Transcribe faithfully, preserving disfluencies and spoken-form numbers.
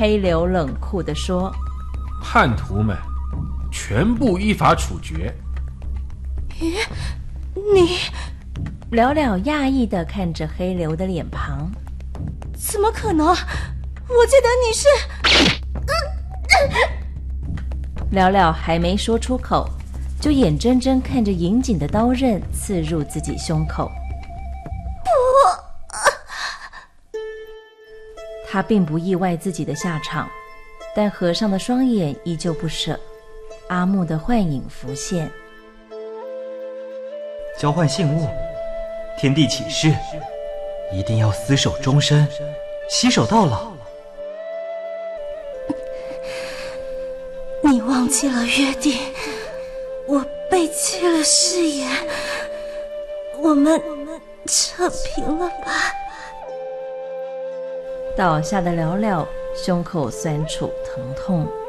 黑流冷酷地说： 叛徒们全部依法处决。 咦，你？ 了了讶异地看着黑流的脸庞， 怎么可能？我记得你是…… 了了还没说出口，就眼睁睁看着银井的刀刃刺入自己胸口。 不， 他并不意外自己的下场，但和尚的双眼依旧不舍。阿木的幻影浮现， 交换信物，天地起誓，一定要厮守终身，携手到老。 你忘记了约定，我背弃了誓言，我们扯平了吧？ 倒下的了了胸口酸楚疼痛。